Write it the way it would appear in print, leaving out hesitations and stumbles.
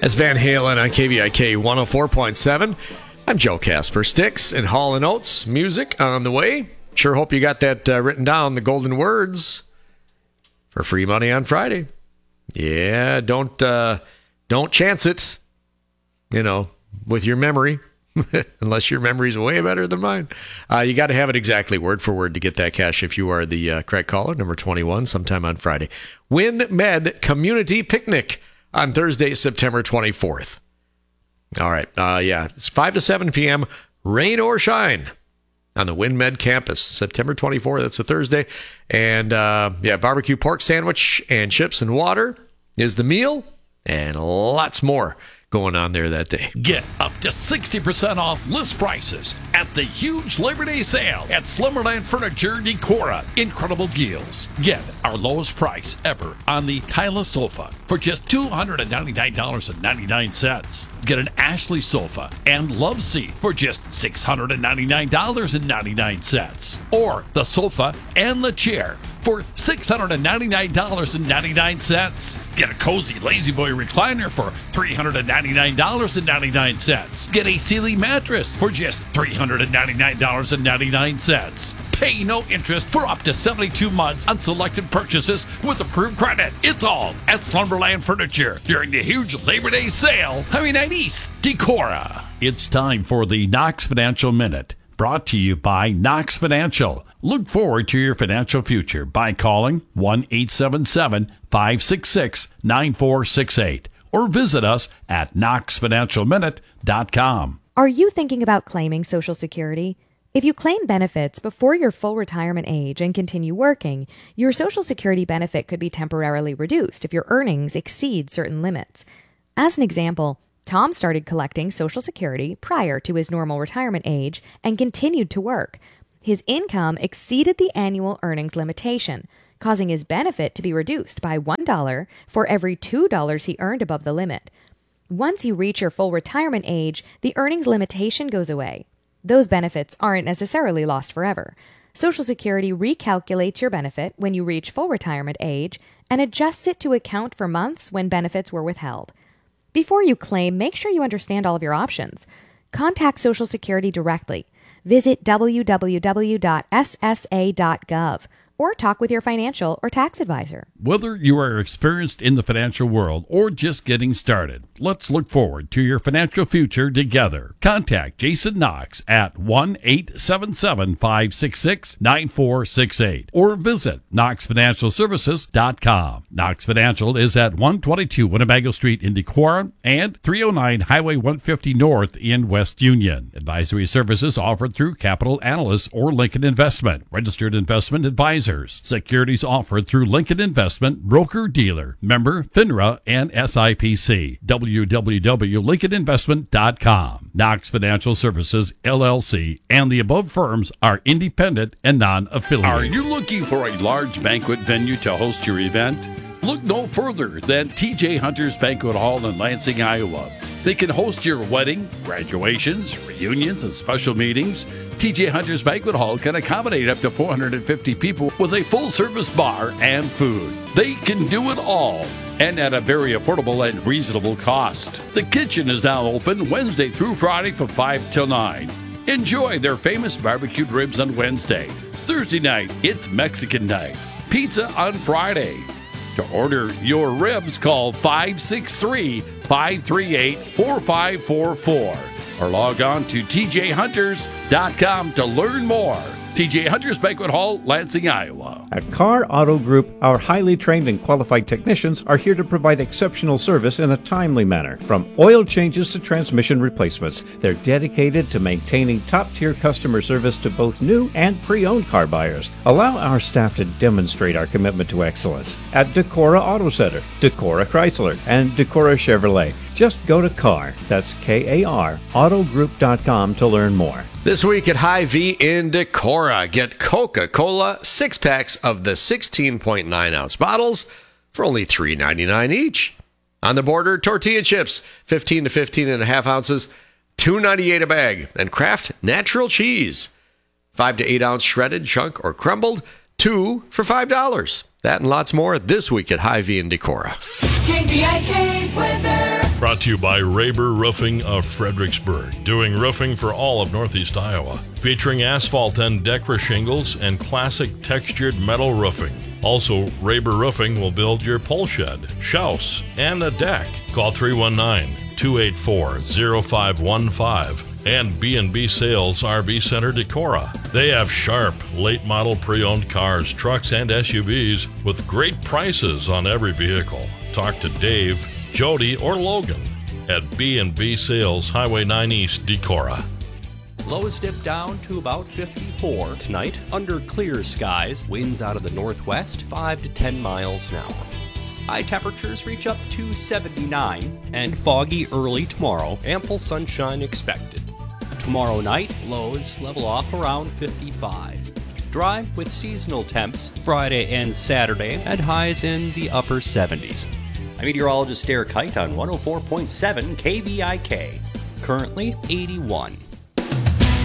That's Van Halen on KVIK 104.7. I'm Joe Casper. Sticks and Hall & Oates music on the way. Sure hope you got that written down, the golden words for free money on Friday. Yeah, don't chance it, with your memory, unless your memory's way better than mine. You got to have it exactly word for word to get that cash if you are the correct caller, number 21, sometime on Friday. WinMed Community Picnic on Thursday, September 24th. All right. It's 5 to 7 p.m., rain or shine, on the WinMed campus, September 24th. That's a Thursday. And, barbecue pork sandwich and chips and water is the meal, and lots more going on there that day. Get up to 60% off list prices at the huge Labor Day sale at Slumberland Furniture Decorah. Incredible deals. Get our lowest price ever on the Kyla sofa for just $299.99. Get an Ashley sofa and love seat for just $699.99. Or the sofa and the chair for $699.99. Get a cozy Lazy Boy recliner for $399.99. Get a Sealy mattress for just $399.99. Pay no interest for up to 72 months on selected purchases with approved credit. It's all at Slumberland Furniture during the huge Labor Day sale. Highway 9 East, Decorah. It's time for the Knox Financial Minute, brought to you by Knox Financial. Look forward to your financial future by calling 1-877-566-9468 or visit us at knoxfinancialminute.com. Are you thinking about claiming Social Security? If you claim benefits before your full retirement age and continue working, your Social Security benefit could be temporarily reduced if your earnings exceed certain limits. As an example, Tom started collecting Social Security prior to his normal retirement age and continued to work. His income exceeded the annual earnings limitation, causing his benefit to be reduced by $1 for every $2 he earned above the limit. Once you reach your full retirement age, the earnings limitation goes away. Those benefits aren't necessarily lost forever. Social Security recalculates your benefit when you reach full retirement age and adjusts it to account for months when benefits were withheld. Before you claim, make sure you understand all of your options. Contact Social Security directly. Visit www.ssa.gov or talk with your financial or tax advisor. Whether you are experienced in the financial world or just getting started, let's look forward to your financial future together. Contact Jason Knox at 1-877-566-9468 or visit knoxfinancialservices.com. Knox Financial is at 122 Winnebago Street in Decorah and 309 Highway 150 North in West Union. Advisory services offered through Capital Analysts or Lincoln Investment, registered investment advisors. Securities offered through Lincoln Investment, broker-dealer, member FINRA and SIPC. www.lincolninvestment.com. Knox Financial Services, LLC, and the above firms are independent and non-affiliated. Are you looking for a large banquet venue to host your event? Look no further than TJ Hunter's Banquet Hall in Lansing, Iowa. They can host your wedding, graduations, reunions, and special meetings. TJ Hunter's Banquet Hall can accommodate up to 450 people with a full-service bar and food. They can do it all, and at a very affordable and reasonable cost. The kitchen is now open Wednesday through Friday from 5 till 9. Enjoy their famous barbecued ribs on Wednesday. Thursday night, it's Mexican night. Pizza on Friday. To order your ribs, call 563-538-4544 or log on to tjhunters.com to learn more. TJ Hunters Banquet Hall, Lansing, Iowa. At Carr Auto Group, our highly trained and qualified technicians are here to provide exceptional service in a timely manner. From oil changes to transmission replacements, they're dedicated to maintaining top-tier customer service to both new and pre-owned car buyers. Allow our staff to demonstrate our commitment to excellence at Decorah Auto Center, Decorah Chrysler, and Decorah Chevrolet. Just go to Carr, that's K-A-R, autogroup.com to learn more. This week at Hy-Vee in Decorah, get Coca-Cola 6-packs of the 16.9-ounce bottles for only $3.99 each. On the border, tortilla chips, 15 to 15.5 ounces, $2.98 a bag. And Kraft natural cheese, 5 to 8 ounce shredded, chunk, or crumbled, 2 for $5. That and lots more this week at Hy-Vee in Decorah. KVIK weather. Brought to you by Raber Roofing of Fredericksburg, doing roofing for all of Northeast Iowa, featuring asphalt and Decra shingles and classic textured metal roofing. Also, Raber Roofing will build your pole shed, house, and a deck. Call 319-284-0515 and B&B Sales RV Center Decorah. They have sharp, late model pre-owned cars, trucks, and SUVs with great prices on every vehicle. Talk to Dave, Jody, or Logan at B&B Sales, Highway 9 East, Decorah. Lows dip down to about 54 tonight under clear skies. Winds out of the northwest, 5 to 10 miles an hour. High temperatures reach up to 79 and foggy early tomorrow. Ample sunshine expected. Tomorrow night, lows level off around 55. Dry with seasonal temps Friday and Saturday at highs in the upper 70s. I'm meteorologist Derek Height on 104.7 KVIK. Currently 81.